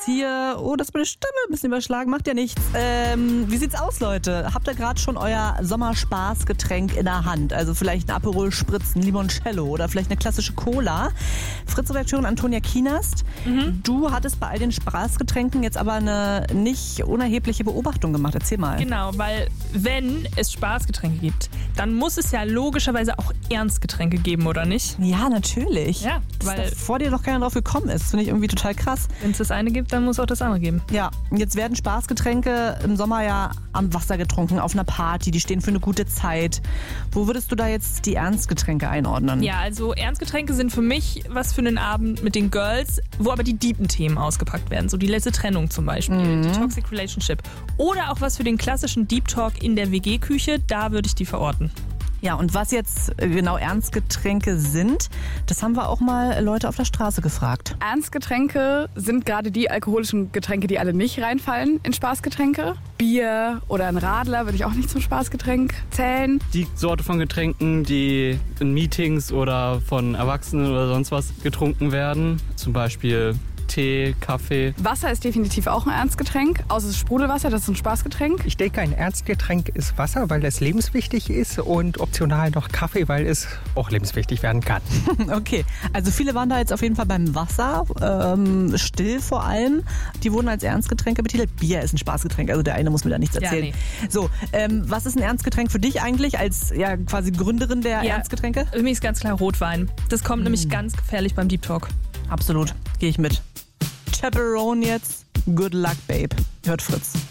hier, das ist meine Stimme ein bisschen überschlagen, macht ja nichts. Wie sieht's aus, Leute? Habt ihr gerade schon euer Sommerspaßgetränk in der Hand? Also vielleicht ein Aperol Spritz, ein Limoncello oder vielleicht eine klassische Cola. Fritz-Redakteurin Antonia Kienast, du hattest bei all den Spaßgetränken jetzt aber eine nicht unerhebliche Beobachtung gemacht. Erzähl mal. Genau, weil wenn es Spaßgetränke gibt, dann muss es ja logischerweise auch Ernstgetränke geben, oder nicht? Ja, natürlich. Ja, weil weil vor dir noch keiner drauf gekommen ist. Finde ich irgendwie total krass. wenn es das eine gibt, dann muss auch das andere geben. Ja, jetzt werden Spaßgetränke im Sommer ja am Wasser getrunken, auf einer Party. Die stehen für eine gute Zeit. Wo würdest du da jetzt die Ernstgetränke einordnen? Ja, also Ernstgetränke sind für mich was für einen Abend mit den Girls, wo aber die deepen Themen ausgepackt werden. So die letzte Trennung zum Beispiel, die Toxic Relationship. Oder auch was für den klassischen Deep Talk in der WG-Küche, da würde ich die verorten. Ja, und was jetzt genau Ernstgetränke sind, das haben wir auch mal Leute auf der Straße gefragt. Ernstgetränke sind gerade die alkoholischen Getränke, die alle nicht reinfallen in Spaßgetränke. Bier oder ein Radler würde ich auch nicht zum Spaßgetränk zählen. Die Sorte von Getränken, die in Meetings oder von Erwachsenen oder sonst was getrunken werden. Zum Beispiel Tee, Kaffee. Wasser ist definitiv auch ein Ernstgetränk, außer das Sprudelwasser, das ist ein Spaßgetränk. Ich denke, ein Ernstgetränk ist Wasser, weil es lebenswichtig ist und optional noch Kaffee, weil es auch lebenswichtig werden kann. Okay, also viele waren da jetzt auf jeden Fall beim Wasser, still vor allem. Die wurden als Ernstgetränke betitelt. Bier ist ein Spaßgetränk, also der eine muss mir da nichts erzählen. Ja, So, was ist ein Ernstgetränk für dich eigentlich als quasi Gründerin der Ernstgetränke? Für mich ist ganz klar Rotwein. Das kommt nämlich ganz gefährlich beim Deep Talk. Absolut, gehe ich mit. Chaperone jetzt, good luck, babe. Hört Fritz.